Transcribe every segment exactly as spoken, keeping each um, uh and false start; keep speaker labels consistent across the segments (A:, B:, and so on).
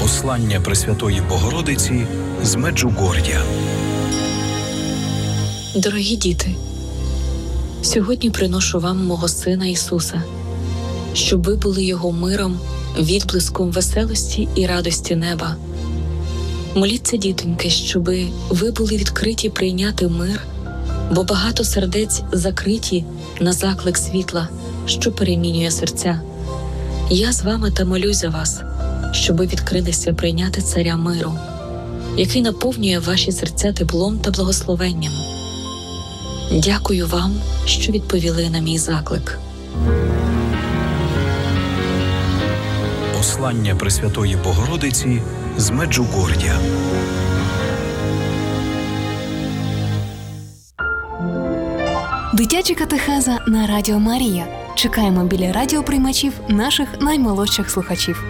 A: Послання Пресвятої Богородиці з Меджугор'я.
B: Дорогі діти, сьогодні приношу вам мого Сина Ісуса, щоб ви були Його миром, відблиском веселості і радості неба. Моліться, дітоньки, щоби ви були відкриті прийняти мир, бо багато сердець закриті на заклик світла, що перемінює серця. Я з вами та молюсь за вас, щоби відкрилися прийняти Царя миру, який наповнює ваші серця теплом та благословенням. Дякую вам, що відповіли на мій заклик.
A: Послання Пресвятої Богородиці з Меджугор'я.
C: Дитяча катехеза на Радіо Марія. Чекаємо біля радіоприймачів наших наймолодших слухачів.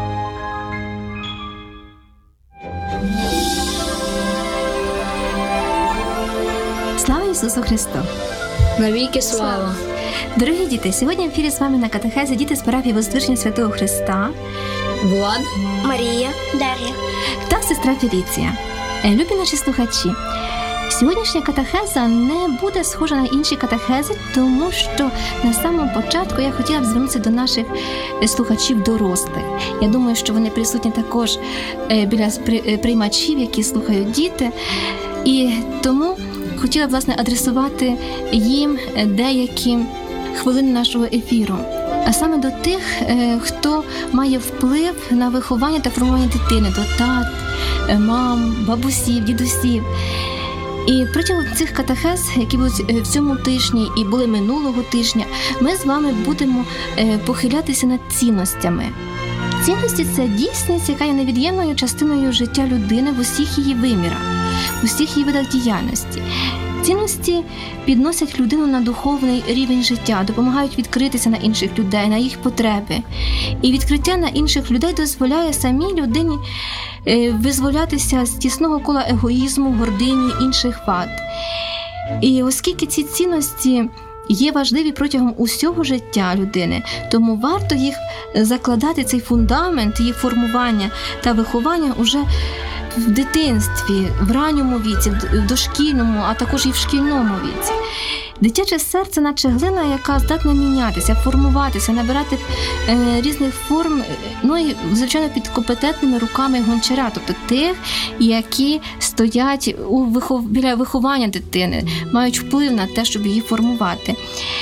D: Слава Ісусу Христу!
E: Навіки слава!
D: Дорогі діти, сьогодні в ефірі з вами на катехезі діти з парафії Возвишення Святого Христа,
E: Влад,
F: Марія, Дар'я
D: та сестра Феліція. Любі наші слухачі, сьогоднішня катехеза не буде схожа на інші катехези, тому що на самому початку я хотіла б звернутися до наших слухачів дорослих. Я думаю, що вони присутні також біля приймачів, які слухають діти, і тому хотіла б, власне, адресувати їм деякі хвилини нашого ефіру. А саме до тих, хто має вплив на виховання та формування дитини, до тат, мам, бабусів, дідусів. І протягом цих катехез, які будуть в цьому тижні і були минулого тижня, ми з вами будемо похилятися над цінностями. Цінності – це дійсність, яка є невід'ємною частиною життя людини в усіх її вимірах, в усіх її видах діяльності. Цінності підносять людину на духовний рівень життя, допомагають відкритися на інших людей, на їх потреби. І відкриття на інших людей дозволяє самій людині визволятися з тісного кола егоїзму, гордині, інших вад. І оскільки ці цінності є важливі протягом усього життя людини, тому варто їх закладати, цей фундамент, її формування та виховання уже в дитинстві, в ранньому віці, в дошкільному, а також і в шкільному віці. Дитяче серце, наче глина, яка здатна мінятися, формуватися, набирати е, різних форм, ну і, звичайно, під компетентними руками гончара, тобто тих, які стоять у вихов... біля виховання дитини, мають вплив на те, щоб її формувати.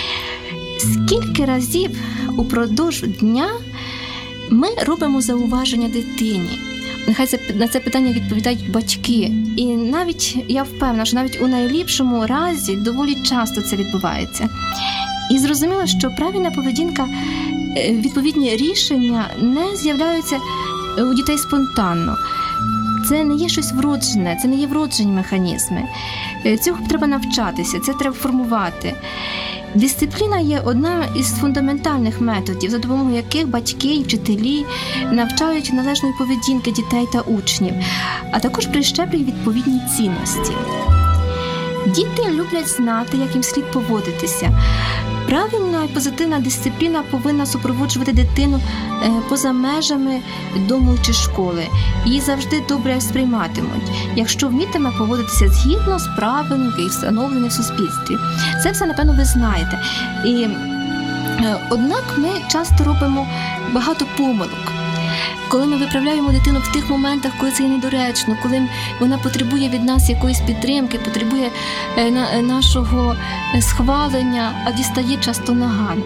D: Скільки разів упродовж дня ми робимо зауваження дитині? Нехай це, на це питання відповідають батьки. І навіть, я впевнена, що навіть у найліпшому разі доволі часто це відбувається. І зрозуміло, що правильна поведінка, відповідні рішення не з'являються у дітей спонтанно. Це не є щось вроджене, це не є вроджені механізми. Цього треба навчатися, це треба формувати. Дисципліна є одна із фундаментальних методів, за допомогою яких батьки і вчителі навчають належної поведінки дітей та учнів, а також прищеплюють відповідні цінності. Діти люблять знати, як їм слід поводитися. Правильна і позитивна дисципліна повинна супроводжувати дитину поза межами дому чи школи. Її завжди добре сприйматимуть, якщо вмітиме поводитися згідно з правилами, які встановлені в суспільстві. Це все, напевно, ви знаєте. І, однак ми часто робимо багато помилок. Коли ми виправляємо дитину в тих моментах, коли це є недоречно, коли вона потребує від нас якоїсь підтримки, потребує нашого схвалення, а дістає часто наган.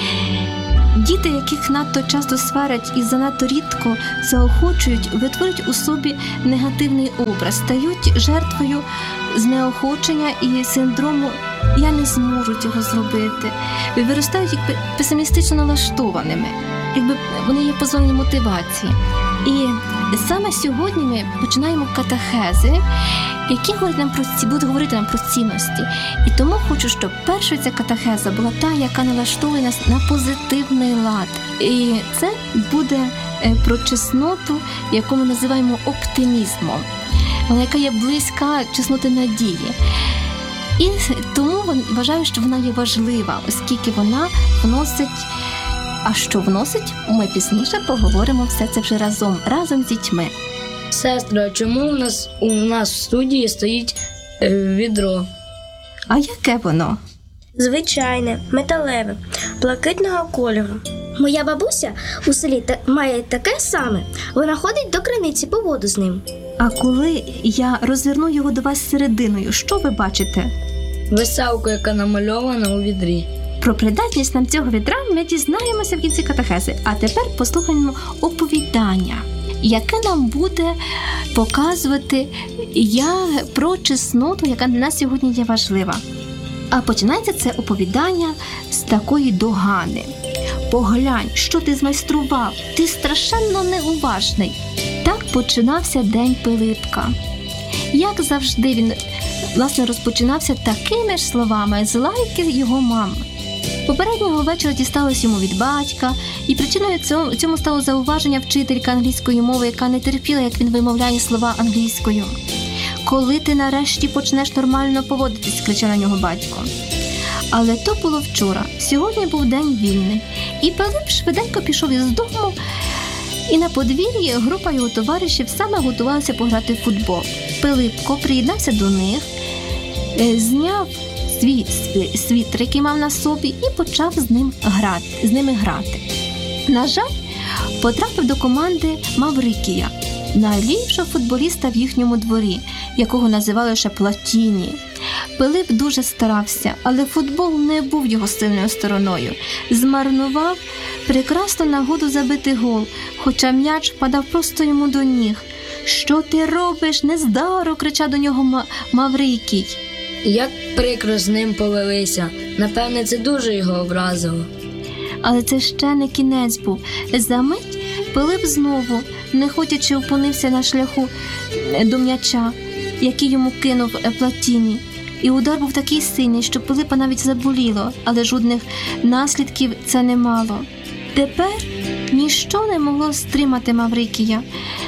D: Діти, яких надто часто сварять і занадто рідко заохочують, витворюють у собі негативний образ, стають жертвою знеохочення і синдрому «я не зможу цього зробити», виростають як песимістично налаштованими, якби вони є позбавлені мотивації. І саме сьогодні ми починаємо катехези, які говорять нам про ці, будуть говорити нам про цінності. І тому хочу, щоб перша ця катехеза була та, яка налаштовує нас на позитивний лад. І це буде про чесноту, яку ми називаємо оптимізмом, вона яка є близька чесноти надії. І тому вважаю, що вона є важлива, оскільки вона вносить А що вносить, ми пізніше поговоримо все це вже разом, разом з дітьми.
E: Сестра, чому у нас у нас в студії стоїть е, відро?
D: А яке воно?
F: Звичайне, металеве, блакитного кольору. Моя бабуся у селі та- має таке саме. Вона ходить до криниці по воду з ним.
D: А коли я розверну його до вас серединою, що ви бачите?
E: Веселку, яка намальована у відрі.
D: Про придатність нам цього відра ми дізнаємося в кінці катехези. А тепер послухаємо оповідання, яке нам буде показувати я про чесноту, яка для нас сьогодні є важлива. А починається це оповідання з такої догани. Поглянь, що ти змайстрував, ти страшенно неуважний. Так починався день Пилипка. Як завжди, він, власне, розпочинався такими ж словами з лайки його мами. Попереднього вечора дісталось йому від батька, і причиною цьому, цьому стало зауваження вчителька англійської мови, яка не терпіла, як він вимовляє слова англійською. «Коли ти нарешті почнеш нормально поводитись?» – кричав на нього батько. Але то було вчора, сьогодні був день вільний, і Пилип швиденько пішов із дому, і на подвір'ї група його товаришів саме готувалася пограти в футбол. Пилипко приєднався до них, зняв свій світер, який мав на собі, і почав з ним грати, з ними грати. На жаль, потрапив до команди Маврикія, найліпшого футболіста в їхньому дворі, якого називали ще Платіні. Пилип дуже старався, але футбол не був його сильною стороною. Змарнував прекрасну нагоду забити гол, хоча м'яч впадав просто йому до ніг. «Що ти робиш, нездаро!» – кричав до нього Маврикій.
E: Як прикро з ним повелися. Напевне, це дуже його образило.
D: Але це ще не кінець був. Замить Пилип знову, не хотячи, опинився на шляху до м'яча, який йому кинув Платіні. І удар був такий сильний, що Пилипа навіть заболіло, але жодних наслідків це не мало. Тепер ніщо не могло стримати Маврикія.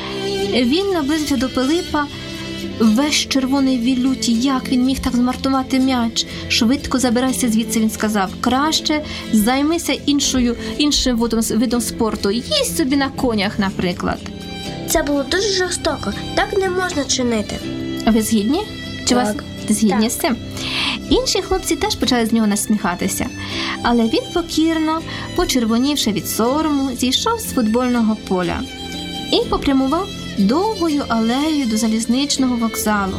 D: Він наблизився до Пилипа, весь червоний від люті. Як він міг так змартувати м'яч? «Швидко забирайся звідси», – він сказав. «Краще займися іншою, іншим видом, видом спорту. Їсть собі на конях, наприклад».
F: Це було дуже жорстоко. Так не можна чинити.
D: А ви згідні? Чи
E: Так.
D: вас згідні
F: Так.
D: з цим? Інші хлопці теж почали з нього насміхатися. Але він покірно, почервонівши від сорому, зійшов з футбольного поля і попрямував довгою алеєю до залізничного вокзалу.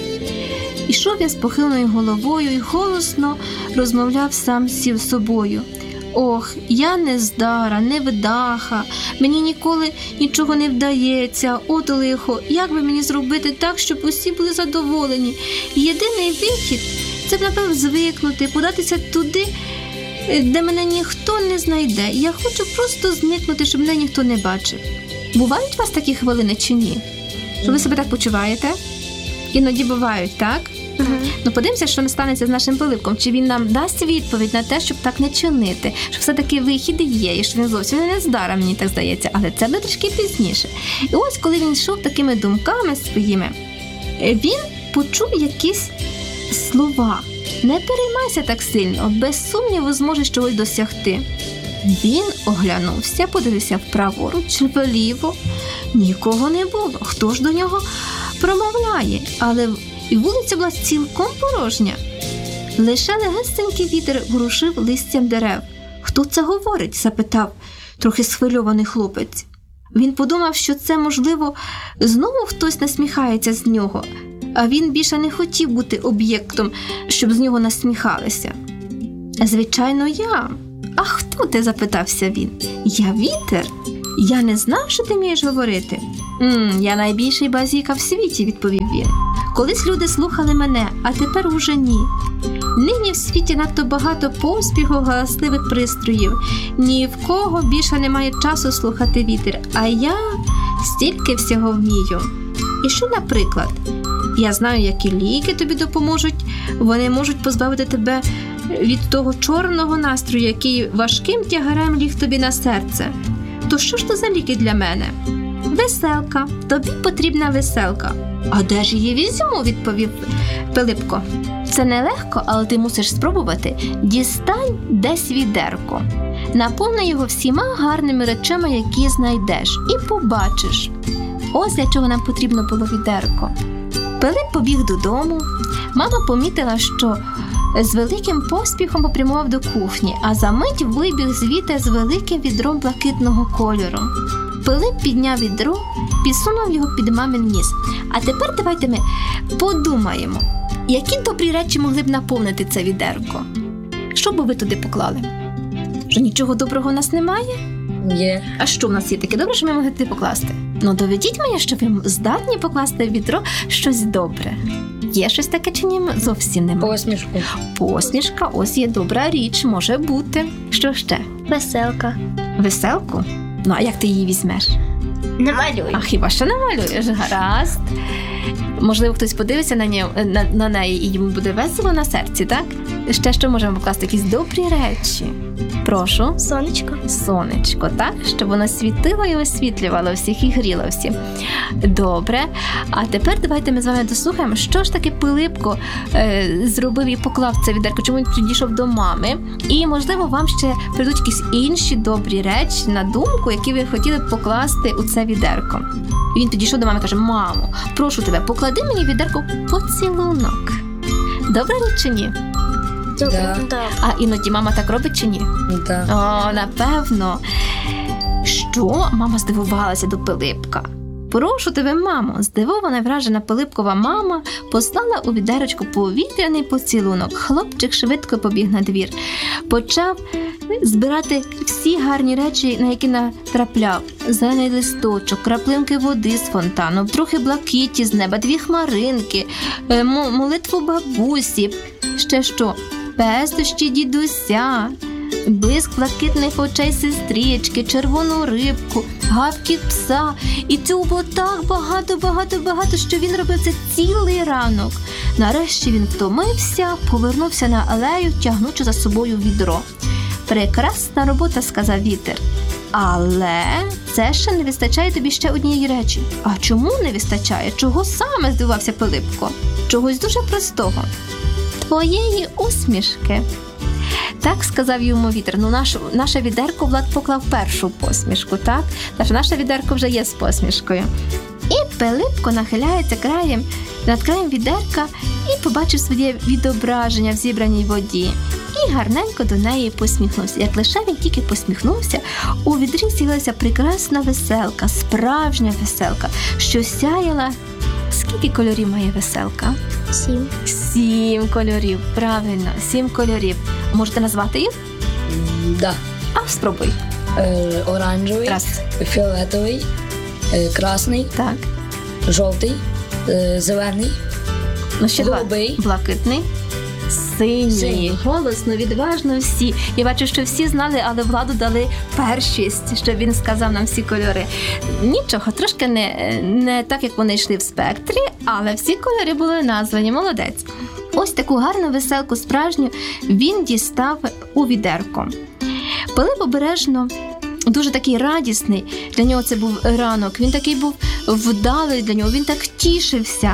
D: Ішов я з похиленою головою і голосно розмовляв сам зі собою. «Ох, я нездара, невдаха, мені ніколи нічого не вдається, от лихо, як би мені зробити так, щоб усі були задоволені? Єдиний вихід – це, напевно, звикнути, податися туди, де мене ніхто не знайде. Я хочу просто зникнути, щоб мене ніхто не бачив». Бувають у вас такі хвилини чи ні? Що ви себе так почуваєте? Іноді бувають, так?
F: Угу.
D: Ну, подивимося, що станеться з нашим Пилипком. Чи він нам дасть відповідь на те, щоб так не чинити? Що все-таки вихід є, і що він зовсім не здара, мені так здається. Але це буде трішки пізніше. І ось, коли він йшов такими думками своїми, він почув якісь слова. «Не переймайся так сильно, без сумніву зможеш чогось досягти». Він оглянувся, подивився вправоруч, вліво. Нікого не було. Хто ж до нього промовляє? Але і вулиця була цілком порожня. Лише легесенький вітер ворушив листям дерев. «Хто це говорить?» – запитав трохи схвильований хлопець. Він подумав, що це, можливо, знову хтось насміхається з нього, а він більше не хотів бути об'єктом, щоб з нього насміхалися. «Звичайно, я». «А хто ти?» – запитався він. «Я вітер. Я не знав, що ти вмієш говорити». «М, я найбільший базіка в світі», – відповів він. «Колись люди слухали мене, а тепер уже ні. Нині в світі надто багато поспіху, галасливих пристроїв. Ні в кого більше немає часу слухати вітер, а я стільки всього вмію. І що, наприклад? Я знаю, які ліки тобі допоможуть. Вони можуть позбавити тебе від того чорного настрою, який важким тягарем ліг тобі на серце. То що ж то за ліки для мене?» «Веселка. Тобі потрібна веселка». «А де ж її візьму?» – відповів Пилипко. «Це нелегко, але ти мусиш спробувати. Дістань десь відерко. Наповни його всіма гарними речами, які знайдеш, і побачиш. Ось для чого нам потрібно було відерко. Пилип побіг додому. Мама помітила, що з великим поспіхом попрямував до кухні, а за мить вибіг звідти з великим відром блакитного кольору. Пилип підняв відро, підсунув його під мамин ніс. А тепер давайте ми подумаємо, які добрі речі могли б наповнити це відерко. Що б ви туди поклали? Що нічого доброго в нас немає?
E: Є.
D: А що в нас є таке добре, що ми могли туди покласти? Ну, доведіть мені, що ви здатні покласти в відро щось добре. Є щось таке чи ні? Зовсім немає.
E: Посмішку.
D: Посмішка, ось є добра річ, може бути. Що ще?
F: Веселка.
D: Веселку? Ну, а як ти її візьмеш?
F: Намалюй.
D: А хіба що намалюєш? Гаразд. Можливо, хтось подивиться на, нє, на, на неї і йому буде весело на серці, так? Ще що можемо покласти? Якісь добрі речі. Прошу.
F: Сонечко.
D: Сонечко, так? Щоб воно світило і освітлювало всіх і гріло всіх. Добре. А тепер давайте ми з вами дослухаємо, що ж таки Пилипко е, зробив і поклав це відерко, чому він підійшов до мами. І, можливо, вам ще прийдуть якісь інші добрі речі на думку, які ви хотіли б покласти у це відерко. І він підійшов до мами і каже: мамо, прошу тебе, поклади мені в відерко поцілунок. Добре річ чи ні?
E: Да.
F: Да.
D: А іноді мама так робить чи ні?
E: Да.
D: О, напевно. Що? Мама здивувалася до Пилипка. Прошу тебе, мамо, здивована і вражена Пилипкова мама послала у відерочку повітряний поцілунок. Хлопчик швидко побіг на двір. Почав збирати всі гарні речі, на які натрапляв. Зелений листочок, краплинки води з фонтану, трохи блакиті з неба, дві хмаринки, молитву бабусі. Ще що? Пестощі дідуся, блиск блакитних очей сестрички, червону рибку, гавкіт пса. І цього було так багато, багато, багато, що він робив це цілий ранок. Нарешті він втомився, повернувся на алею, тягнучи за собою відро. Прекрасна робота, сказав вітер. Але це ще не вистачає тобі ще однієї речі. А чому не вистачає? Чого саме, здивувався Пилипко? Чогось дуже простого. Твоєї усмішки. Так сказав йому вітер. Ну, наш, наше відерко Влад поклав першу посмішку, так? Тож наше відерко вже є з посмішкою. І Пилипко нахиляється краєм, над краєм відерка і побачив своє відображення в зібраній воді. І гарненько до неї посміхнувся. Як лише він тільки посміхнувся, у відрі з'явилася прекрасна веселка, справжня веселка, що сяяла. Скільки кольорів має веселка?
F: Сім.
D: Сім кольорів, правильно, сім кольорів. Можете назвати їх?
E: Да.
D: А, спробуй.
E: Е, оранжевий,
D: Раз.
E: фіолетовий, е, красний,
D: Так.
E: жовтий, е, зелений,
D: Ну, ще
E: голубий.
D: два. Блакитний. Синій.
E: Синій.
D: Голосно, відважно всі. Я бачу, що всі знали, але Владу дали першість, щоб він сказав нам всі кольори. Нічого, трошки не, не так, як вони йшли в спектрі, але всі кольори були названі. Молодець. Ось таку гарну веселку справжню він дістав у відерко. Пилип обережно, дуже такий радісний, для нього це був ранок, він такий був вдалий для нього, він так тішився,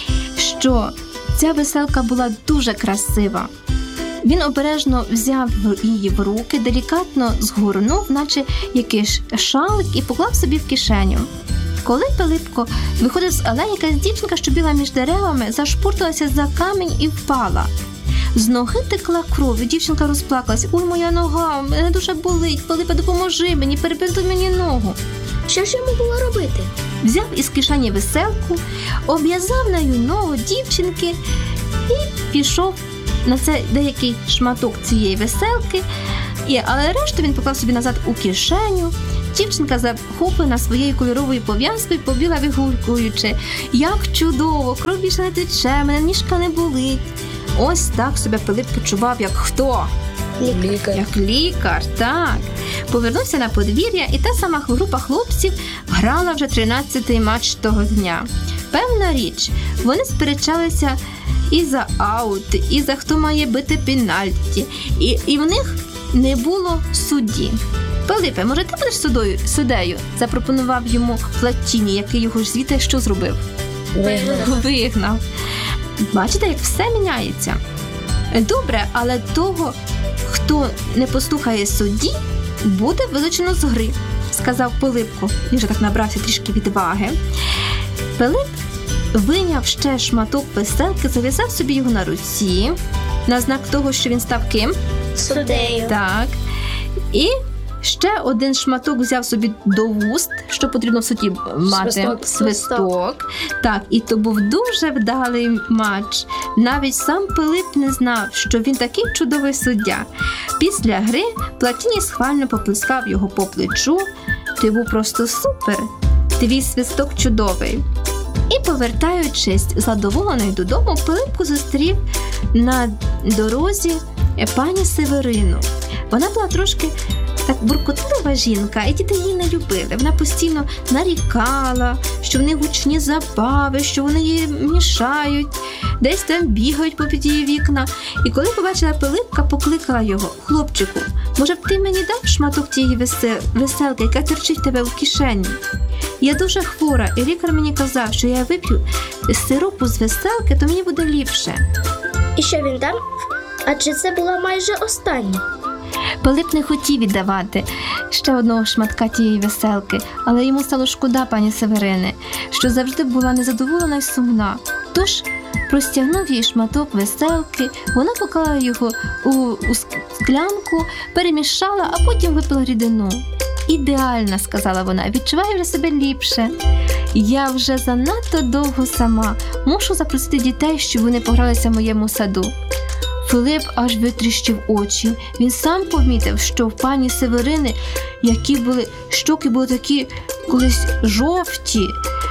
D: що ця веселка була дуже красива. Він обережно взяв її в руки, делікатно згорнув, наче якийсь шалик, і поклав собі в кишеню. Коли Пилипко виходив з алеї, якась дівчинка, що біла між деревами, зашпурталася за камінь і впала. З ноги текла кров, і дівчинка розплакалась. «Ой, моя нога, мене дуже болить, Пилипе, допоможи мені, перебинтуй мені ногу».
F: Що ж йому було робити?
D: Взяв із кишені веселку, обв'язав нею ногу дівчинки і пішов на це деякий шматок цієї веселки, і, але решту він поклав собі назад у кишеню. Дівчинка, захоплена своєю кольоровою пов'язкою, побігла вигулькуючи. «Як чудово! Кров більше не тече, мене ніжка не болить». Ось так себе Пилип почував, як хто?
E: Лікар.
D: Як лікар, так. Повернувся на подвір'я, і та сама група хлопців грала вже тринадцятий матч того дня. Певна річ, вони сперечалися і за аут, і за хто має бити пенальті, і, і в них не було судді. «Пилипе, може, ти будеш судою, суддею?» – запропонував йому Платіні, який його ж звідти що зробив?
E: Вигнав.
D: Вигнав. Бачите, як все міняється. Добре, але того, хто не послухає судді, буде вилучено з гри, сказав Пилипко. Він вже так набрався трішки відваги. Пилип вийняв ще шматок веселки, зав'язав собі його на руці, на знак того, що він став ким?
F: Суддею.
D: Так. І ще один шматок взяв собі до вуст, що потрібно в суді мати.
E: Свисток.
D: Свисток. Так, і то був дуже вдалий матч. Навіть сам Пилип не знав, що він такий чудовий суддя. Після гри Платіній схвально поплескав його по плечу. Ти був просто супер. Твій свисток чудовий. І, повертаючись задоволений додому, Пилипко зустрів на дорозі пані Северину. Вона була трошки так буркотлива жінка, і діти її не любили. Вона постійно нарікала, що в них гучні забави, що вони їй мішають, десь там бігають попід її вікна. І коли побачила Пилипка, покликала його: хлопчику, може б ти мені дав шматок тієї весел... веселки, яка торчить в тебе в кишені? Я дуже хвора, і лікар мені казав, що я вип'ю сиропу з веселки, то мені буде ліпше.
F: І що він дав? Адже це була майже остання.
D: Пилип не хотів віддавати ще одного шматка тієї веселки, але йому стало шкода пані Северини, що завжди була незадоволена й сумна. Тож простягнув їй шматок веселки, вона поклала його у, у склянку, перемішала, а потім випила рідину. «Ідеально», – сказала вона, – «відчуваю вже себе ліпше. Я вже занадто довго сама, мушу запросити дітей, щоб вони погралися в моєму саду». Пилип аж витріщив очі. Він сам помітив, що в пані Северини, які були щоки були такі колись жовті,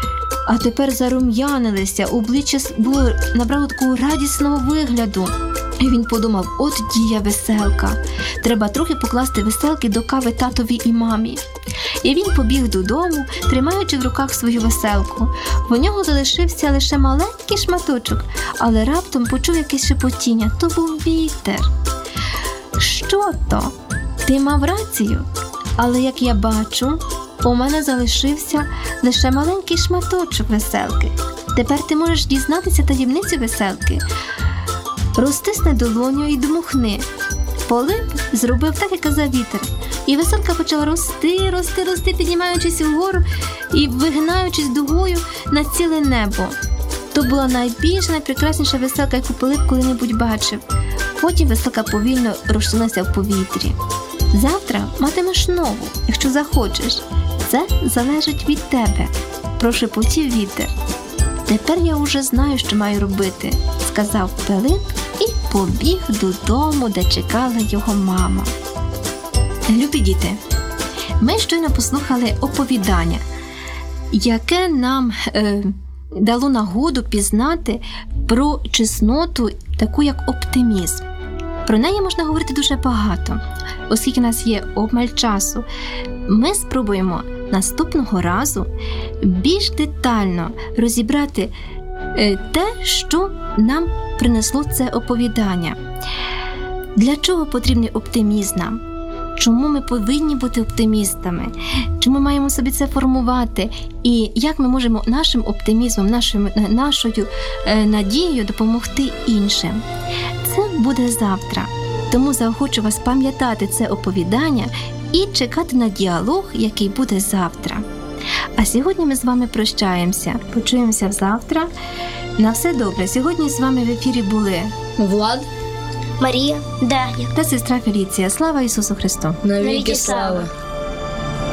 D: а тепер зарум'янилися, обличчя було набрало такого радісного вигляду. І він подумав: от дія веселка. Треба трохи покласти веселки до кави татові і мамі. І він побіг додому, тримаючи в руках свою веселку. У нього залишився лише маленький шматочок, але раптом почув якесь шепотіння. То був вітер. Що то? Ти мав рацію, але, як я бачу, у мене залишився лише маленький шматочок веселки. Тепер ти можеш дізнатися таємницю веселки. Розтисни долоню і дмухни. Пилип зробив так, як казав вітер. І веселка почала рости, рости, рости, піднімаючись вгору і вигинаючись дугою на ціле небо. То була найбільша, найпрекрасніша веселка, яку Пилип коли-небудь бачив. Потім веселка повільно розчинилася в повітрі. Завтра матимеш нову, якщо захочеш. Це залежить від тебе, прошепотів вітер. Тепер я уже знаю, що маю робити, сказав Пилип і побіг додому, де чекала його мама. Любі діти, ми щойно послухали оповідання, яке нам е, дало нагоду пізнати про чесноту, таку як оптимізм. Про неї можна говорити дуже багато, оскільки у нас є обмаль часу. Ми спробуємо наступного разу більш детально розібрати те, що нам принесло це оповідання. Для чого потрібний оптимізм нам? Чому ми повинні бути оптимістами? Чому ми маємо собі це формувати? І як ми можемо нашим оптимізмом, нашою, нашою надією допомогти іншим? Це буде завтра. Тому заохочу вас пам'ятати це оповідання і чекати на діалог, який буде завтра. А сьогодні ми з вами прощаємося. Почуємося завтра. На все добре. Сьогодні з вами в ефірі були
E: Влад,
F: Марія, Дар'я.
D: та сестра Феліція. Слава Ісусу Христу!
E: навіки слава!